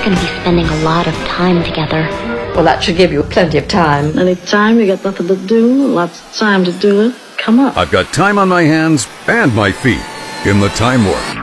going to be spending a lot of time together. Well, that should give you plenty of time. Anytime you got nothing to do, lots of time to do it, come up. I've got time on my hands and my feet in the Time Warp.